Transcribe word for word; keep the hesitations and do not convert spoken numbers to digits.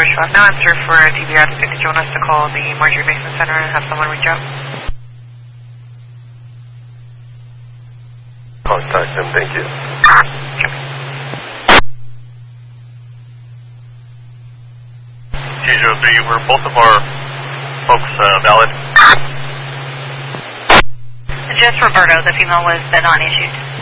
numbers show up now. I'm sure for D V R. Did you want us to call the Marjorie Mason Center and have someone reach out? Contact them, thank you. T zero three, were both of our folks uh, valid? Just Roberto, the female was the non-issued.